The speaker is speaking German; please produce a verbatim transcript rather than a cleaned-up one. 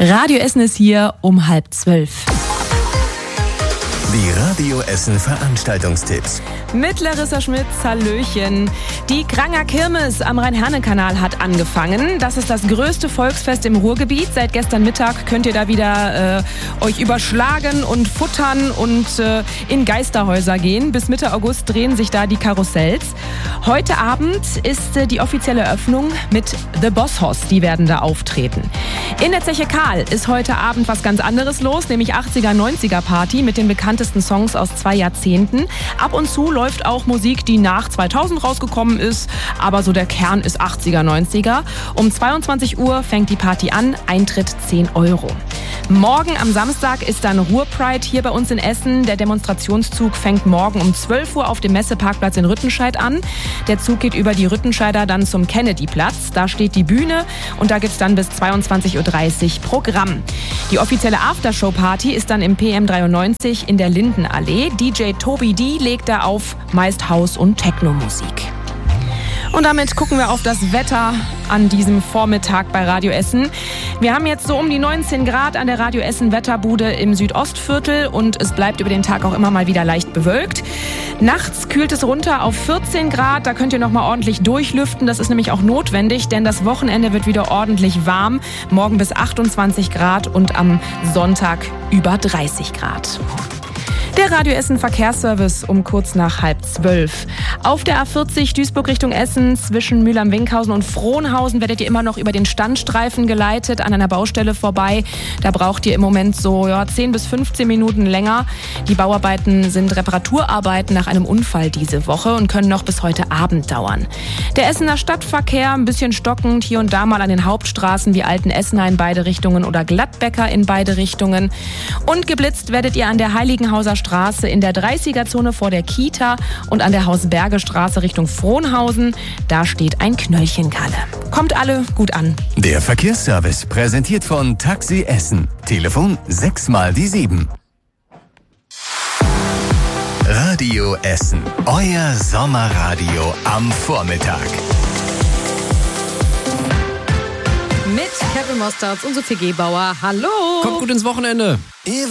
Radio Essen ist hier um halb zwölf. Die Radio Essen Veranstaltungstipps. Mit Larissa Schmitz, hallöchen. Die Kranger Kirmes am Rhein-Herne-Kanal hat angefangen. Das ist das größte Volksfest im Ruhrgebiet. Seit gestern Mittag könnt ihr da wieder äh, euch überschlagen und futtern und äh, in Geisterhäuser gehen. Bis Mitte August drehen sich da die Karussells. Heute Abend ist äh, die offizielle Eröffnung mit The Boss Hoss. Die werden da auftreten. In der Zeche Karl ist heute Abend was ganz anderes los, nämlich achtziger, neunziger Party mit den bekanntesten Songs aus zwei Jahrzehnten. Ab und zu läuft auch Musik, die nach zweitausend rausgekommen ist, aber so der Kern ist achtziger, neunziger. Um zweiundzwanzig Uhr fängt die Party an, Eintritt zehn Euro. Morgen am Samstag ist dann Ruhrpride hier bei uns in Essen. Der Demonstrationszug fängt morgen um zwölf Uhr auf dem Messeparkplatz in Rüttenscheid an. Der Zug geht über die Rüttenscheider dann zum Kennedyplatz. Da steht die Bühne und da gibt's dann bis zweiundzwanzig Uhr dreißig Programm. Die offizielle Aftershow-Party ist dann im P M dreiundneunzig in der Lindenallee. D J Tobi D legt da auf, meist House- und Techno-Musik. Und damit gucken wir auf das Wetter an diesem Vormittag bei Radio Essen. Wir haben jetzt so um die neunzehn Grad an der Radio Essen Wetterbude im Südostviertel und es bleibt über den Tag auch immer mal wieder leicht bewölkt. Nachts kühlt es runter auf vierzehn Grad, da könnt ihr noch mal ordentlich durchlüften. Das ist nämlich auch notwendig, denn das Wochenende wird wieder ordentlich warm. Morgen bis achtundzwanzig Grad und am Sonntag über dreißig Grad. Der Radio Essen Verkehrsservice um kurz nach halb zwölf. Auf der A vierzig Duisburg Richtung Essen zwischen Mülheim-Winkhausen und Frohnhausen werdet ihr immer noch über den Standstreifen geleitet an einer Baustelle vorbei. Da braucht ihr im Moment so ja, zehn bis fünfzehn Minuten länger. Die Bauarbeiten sind Reparaturarbeiten nach einem Unfall diese Woche und können noch bis heute Abend dauern. Der Essener Stadtverkehr ein bisschen stockend, hier und da mal an den Hauptstraßen wie Alten-Essener in beide Richtungen oder Gladbecker in beide Richtungen. Und geblitzt werdet ihr an der Heiligenhauser Straße in der dreißiger-Zone vor der Kita und an der Hausberge-Straße Richtung Frohnhausen. Da steht ein Knöllchenkalle. Kommt alle gut an. Der Verkehrsservice präsentiert von Taxi Essen. Telefon sechs mal die sieben. Radio Essen. Euer Sommerradio am Vormittag. Mit Kevin Mostards und Sophie Gebauer. Hallo! Kommt gut ins Wochenende.